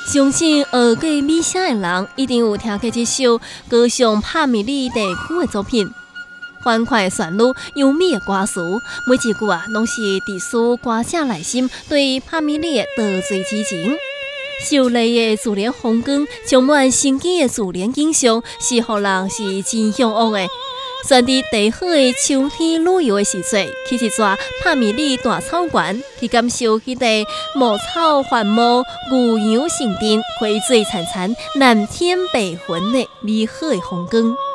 相信学过美声的人一定有听过这首歌颂帕米利地区的作品。欢快的旋律、优美的歌词，每一句拢是直抒歌者内心对帕米利的陶醉之情。秀丽的自然风光，充满生机的自然景象，是互人是真向往的。选伫最好的秋天旅游的时节，去一撮帕米利大草原，去感受迄个牧草繁茂、牛羊成镇、花水潺潺、蓝天白云的美好的风光。